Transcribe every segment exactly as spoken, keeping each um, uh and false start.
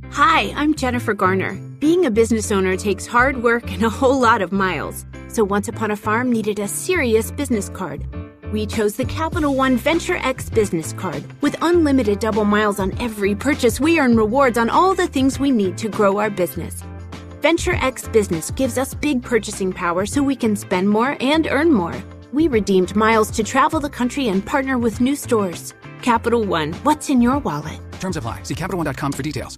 Hi, I'm Jennifer Garner. Being a business owner takes hard work and a whole lot of miles. So Once Upon a Farm needed a serious business card. We chose the Capital One Venture X business card. With unlimited double miles on every purchase, we earn rewards on all the things we need to grow our business. Venture X Business gives us big purchasing power so we can spend more and earn more. We redeemed miles to travel the country and partner with new stores. Capital One, what's in your wallet? Terms apply. See Capital One dot com for details.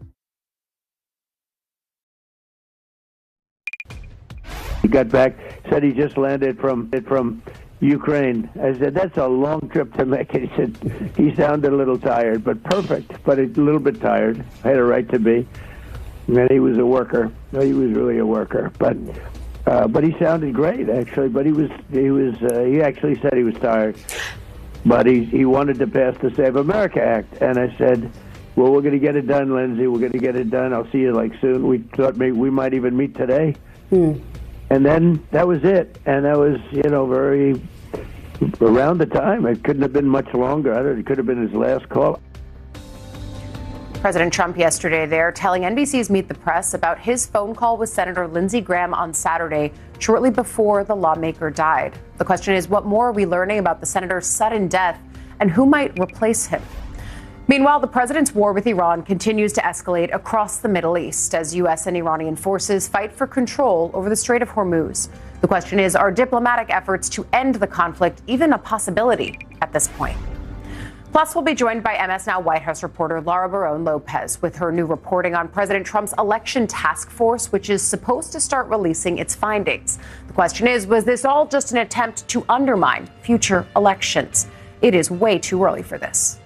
He got back, said he just landed from from Ukraine. I said, that's a long trip to make. He said he sounded a little tired, but perfect, but a little bit tired. I had a right to be. And he was a worker. No, he was really a worker. But uh, but he sounded great, actually. But he was he was uh, he actually said he was tired. But he he wanted to pass the Save America Act, and I said, well, we're going to get it done, Lindsey. We're going to get it done. I'll see you like soon. We thought maybe we might even meet today. Hmm. And then that was it. And that was, you know, very around the time. It couldn't have been much longer. I don't know, it could have been his last call. President Trump yesterday there telling N B C's Meet the Press about his phone call with Senator Lindsey Graham on Saturday, shortly before the lawmaker died. The question is, what more are we learning about the senator's sudden death and who might replace him? Meanwhile, the president's war with Iran continues to escalate across the Middle East as U S and Iranian forces fight for control over the Strait of Hormuz. The question is, are diplomatic efforts to end the conflict even a possibility at this point? Plus, we'll be joined by M S Now White House reporter Laura Barone Lopez with her new reporting on President Trump's election task force, which is supposed to start releasing its findings. The question is, was this all just an attempt to undermine future elections? It is way too early for this.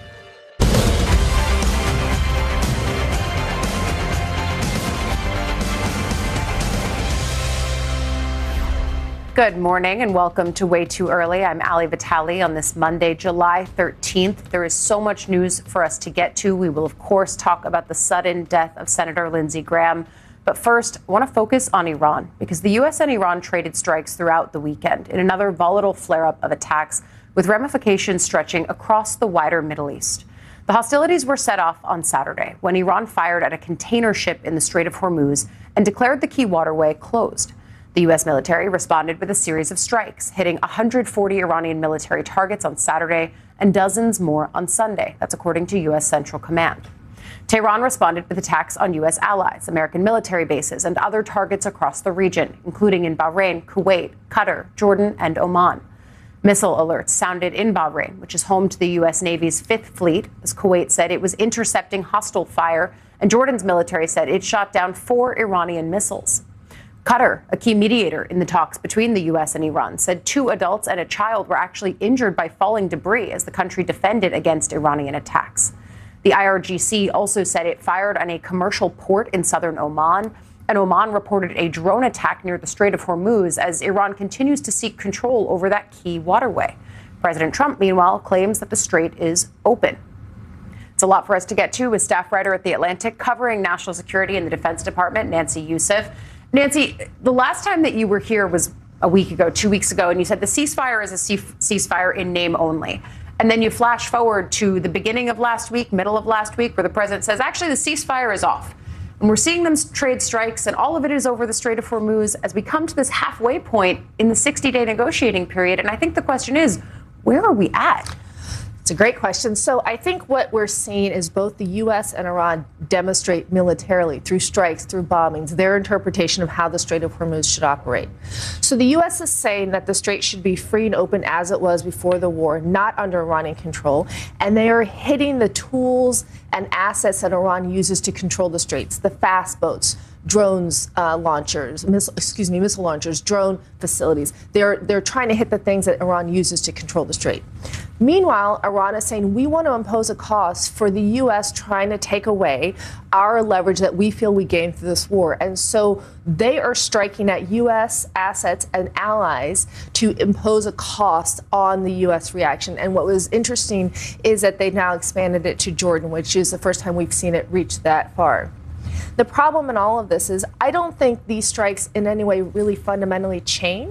Good morning and welcome to Way Too Early. I'm Ali Vitale on this Monday, July thirteenth. There is so much news for us to get to. We will, of course, talk about the sudden death of Senator Lindsey Graham. But first, I want to focus on Iran because the U S and Iran traded strikes throughout the weekend in another volatile flare-up of attacks with ramifications stretching across the wider Middle East. The hostilities were set off on Saturday when Iran fired at a container ship in the Strait of Hormuz and declared the key waterway closed. The U S military responded with a series of strikes, hitting one hundred forty Iranian military targets on Saturday and dozens more on Sunday. That's according to U S Central Command. Tehran responded with attacks on U S allies, American military bases, and other targets across the region, including in Bahrain, Kuwait, Qatar, Jordan, and Oman. Missile alerts sounded in Bahrain, which is home to the U S Navy's Fifth Fleet, as Kuwait said it was intercepting hostile fire, and Jordan's military said it shot down four Iranian missiles. Qatar, a key mediator in the talks between the U S and Iran, said two adults and a child were actually injured by falling debris as the country defended against Iranian attacks. The I R G C also said it fired on a commercial port in southern Oman, and Oman reported a drone attack near the Strait of Hormuz as Iran continues to seek control over that key waterway. President Trump, meanwhile, claims that the strait is open. It's a lot for us to get to with staff writer at The Atlantic covering national security in the Defense Department, Nancy Youssef. Nancy, the last time that you were here was a week ago, two weeks ago, and you said the ceasefire is a ceasefire in name only. And then you flash forward to the beginning of last week, middle of last week, where the president says, actually, the ceasefire is off. And we're seeing them trade strikes, and all of it is over the Strait of Hormuz as we come to this halfway point in the sixty-day negotiating period. And I think the question is, where are we at? It's a great question. So I think what we're seeing is both the U S and Iran demonstrate militarily through strikes, through bombings, their interpretation of how the Strait of Hormuz should operate. So the U S is saying that the strait should be free and open as it was before the war, not under Iranian control. And they are hitting the tools and assets that Iran uses to control the straits, the fast boats, drones uh, launchers, missile, excuse me, missile launchers, drone facilities. They're they're trying to hit the things that Iran uses to control the strait. Meanwhile, Iran is saying we want to impose a cost for the U S trying to take away our leverage that we feel we gained through this war. And so they are striking at U S assets and allies to impose a cost on the U S reaction. And what was interesting is that they've now expanded it to Jordan, which is the first time we've seen it reach that far. The problem in all of this is I don't think these strikes in any way really fundamentally change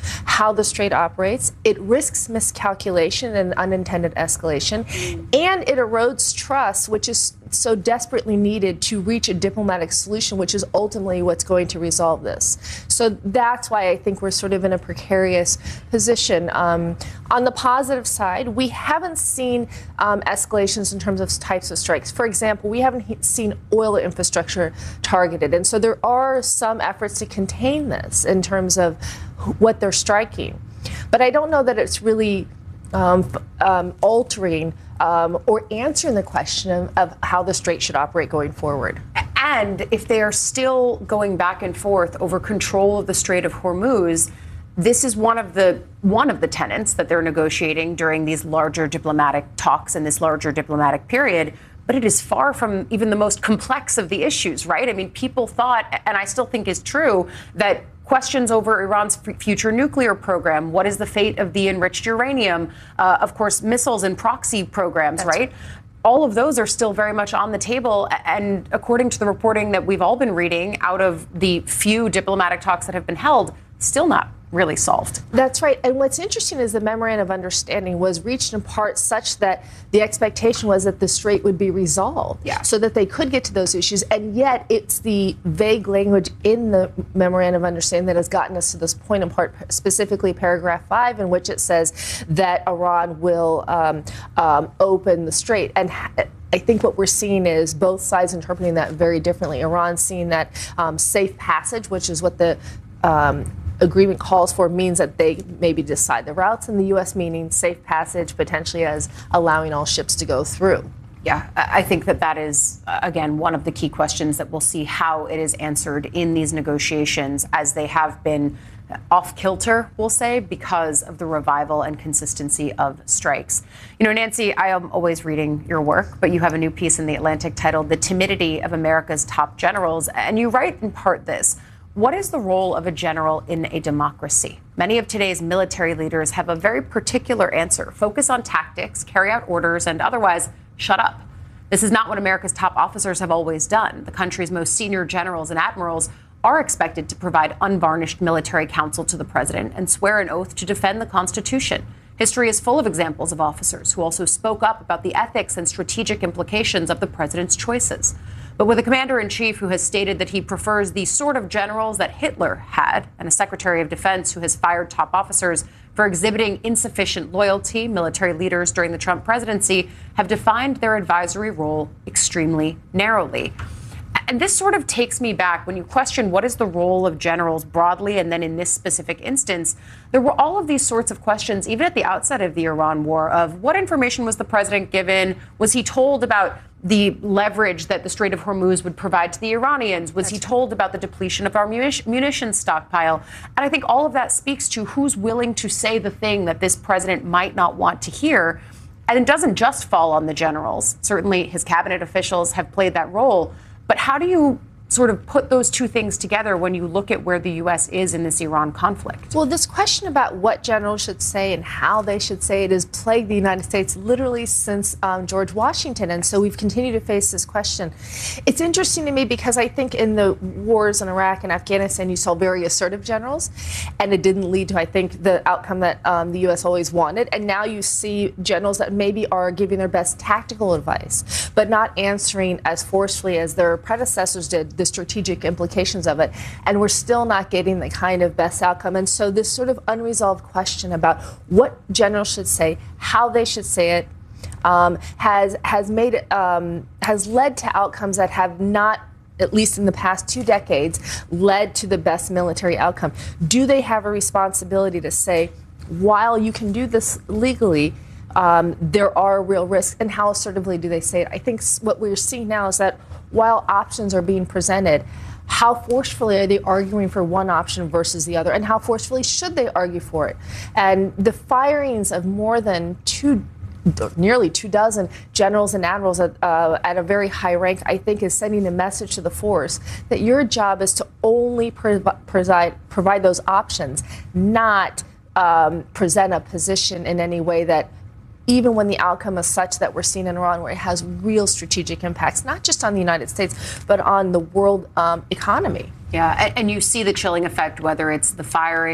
how the strait operates. It risks miscalculation and unintended escalation, and it erodes trust, which is so desperately needed to reach a diplomatic solution, which is ultimately what's going to resolve this. So that's why I think we're sort of in a precarious position. Um, on the positive side, we haven't seen um, escalations in terms of types of strikes. For example, we haven't he- seen oil infrastructure targeted. And so there are some efforts to contain this in terms of what they're striking. But I don't know that it's really um, um, altering um, or answering the question of, of how the strait should operate going forward. And if they are still going back and forth over control of the Strait of Hormuz, this is one of the one of the tenets that they're negotiating during these larger diplomatic talks and this larger diplomatic period. But it is far from even the most complex of the issues, right? I mean, people thought, and I still think is true, that questions over Iran's f- future nuclear program, what is the fate of the enriched uranium, uh, of course, missiles and proxy programs, That's right? right? All of those are still very much on the table. And according to the reporting that we've all been reading out of the few diplomatic talks that have been held, still not really solved. That's right. And what's interesting is the memorandum of understanding was reached in part such that the expectation was that the strait would be resolved, yeah. so that they could get to those issues. And yet it's the vague language in the memorandum of understanding that has gotten us to this point, in part specifically paragraph five, in which it says that Iran will um, um, open the strait. And ha- I think what we're seeing is both sides interpreting that very differently. Iran seeing that um, safe passage, which is what the um, agreement calls for, means that they maybe decide the routes, and the U S meaning safe passage potentially as allowing all ships to go through. Yeah, I think that that is, again, one of the key questions that we'll see how it is answered in these negotiations, as they have been off kilter, we'll say, because of the revival and consistency of strikes. You know, Nancy, I am always reading your work, but you have a new piece in The Atlantic titled "The Timidity of America's Top Generals," and you write in part this: what is the role of a general in a democracy? Many of today's military leaders have a very particular answer: focus on tactics, carry out orders, and otherwise shut up. This is not what America's top officers have always done. The country's most senior generals and admirals are expected to provide unvarnished military counsel to the president and swear an oath to defend the Constitution. History is full of examples of officers who also spoke up about the ethics and strategic implications of the president's choices. But with a commander-in-chief who has stated that he prefers the sort of generals that Hitler had, and a secretary of defense who has fired top officers for exhibiting insufficient loyalty, military leaders during the Trump presidency have defined their advisory role extremely narrowly. And this sort of takes me back when you question what is the role of generals broadly, and then in this specific instance, there were all of these sorts of questions, even at the outset of the Iran war, of what information was the president given? Was he told about the leverage that the Strait of Hormuz would provide to the Iranians? Was he told about the depletion of our munitions stockpile? And I think all of that speaks to who's willing to say the thing that this president might not want to hear. And it doesn't just fall on the generals. Certainly his cabinet officials have played that role. But how do you sort of put those two things together when you look at where the U S is in this Iran conflict? Well, this question about what generals should say and how they should say it has plagued the United States literally since um, George Washington. And so we've continued to face this question. It's interesting to me because I think in the wars in Iraq and Afghanistan, you saw very assertive generals, and it didn't lead to, I think, the outcome that um, the U S always wanted. And now you see generals that maybe are giving their best tactical advice, but not answering as forcefully as their predecessors did the strategic implications of it. And we're still not getting the kind of best outcome. And so this sort of unresolved question about what generals should say, how they should say it, um, has has made it um, has led to outcomes that have not, at least in the past two decades, led to the best military outcome. Do they have a responsibility to say, while you can do this legally, um, there are real risks, and how assertively do they say it? I think what we're seeing now is that while options are being presented, how forcefully are they arguing for one option versus the other, and how forcefully should they argue for it? And the firings of more than two, nearly two dozen generals and admirals at, uh, at a very high rank, I think, is sending a message to the force that your job is to only provi- provide, provide those options, not um, present a position in any way that, even when the outcome is such that we're seeing in Iran, where it has real strategic impacts, not just on the United States, but on the world um, economy. Yeah, and, and you see the chilling effect, whether it's the firings,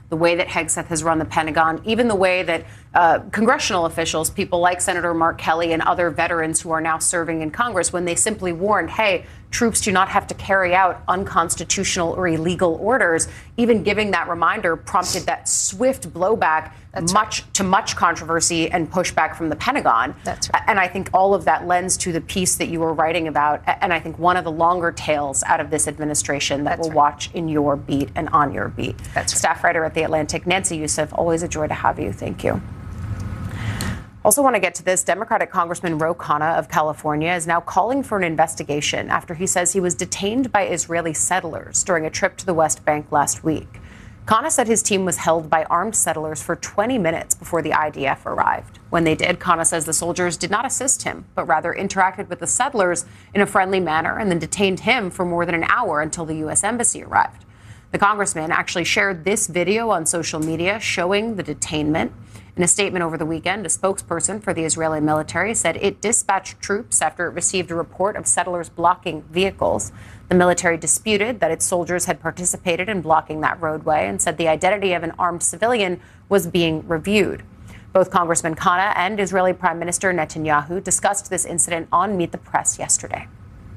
the way that Hegseth has run the Pentagon, even the way that uh, congressional officials, people like Senator Mark Kelly and other veterans who are now serving in Congress, when they simply warned, hey, troops do not have to carry out unconstitutional or illegal orders, even giving that reminder prompted that swift blowback That's much right. to much controversy and pushback from the Pentagon. That's right. And I think all of that lends to the piece that you were writing about. And I think one of the longer tales out of this administration that That's we'll right. watch in your beat and on your beat. That's right. Staff writer at The Atlantic, Nancy Youssef, always a joy to have you. Thank you. Also want to get to this. Democratic Congressman Ro Khanna of California is now calling for an investigation after he says he was detained by Israeli settlers during a trip to the West Bank last week. Khanna said his team was held by armed settlers for twenty minutes before the I D F arrived. When they did, Khanna says the soldiers did not assist him, but rather interacted with the settlers in a friendly manner and then detained him for more than an hour until the U S Embassy arrived. The congressman actually shared this video on social media showing the detainment. In a statement over the weekend, a spokesperson for the Israeli military said it dispatched troops after it received a report of settlers blocking vehicles. The military disputed that its soldiers had participated in blocking that roadway and said the identity of an armed civilian was being reviewed. Both Congressman Khanna and Israeli Prime Minister Netanyahu discussed this incident on Meet the Press yesterday.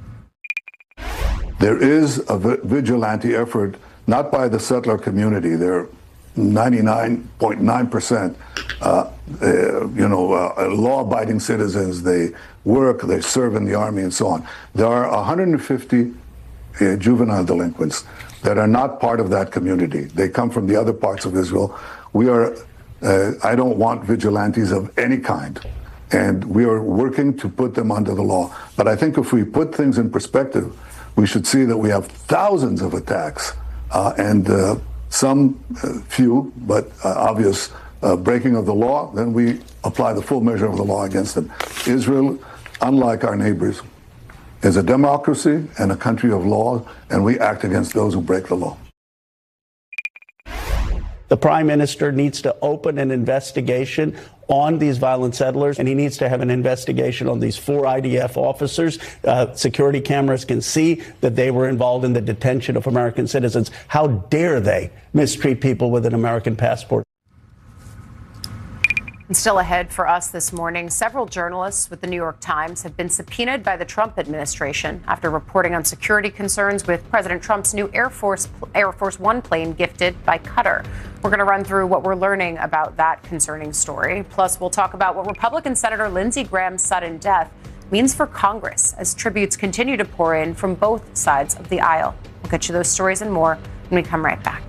There is a vigilante effort, not by the settler community. They're ninety-nine point nine percent, uh, uh, you know, uh, law-abiding citizens. They work, they serve in the army, and so on. There are one hundred fifty uh, juvenile delinquents that are not part of that community. They come from the other parts of Israel. We are, uh, I don't want vigilantes of any kind, and we are working to put them under the law. But I think if we put things in perspective, we should see that we have thousands of attacks, uh, and uh, some uh, few, but uh, obvious uh, breaking of the law, then we apply the full measure of the law against them. Israel, unlike our neighbors, is a democracy and a country of law, and we act against those who break the law. The prime minister needs to open an investigation on these violent settlers, and he needs to have an investigation on these four I D F officers. Uh, security cameras can see that they were involved in the detention of American citizens. How dare they mistreat people with an American passport? And still ahead for us this morning, several journalists with the New York Times have been subpoenaed by the Trump administration after reporting on security concerns with President Trump's new Air Force Air Force One plane gifted by Qatar. We're going to run through what we're learning about that concerning story. Plus, we'll talk about what Republican Senator Lindsey Graham's sudden death means for Congress as tributes continue to pour in from both sides of the aisle. We'll get you those stories and more when we come right back.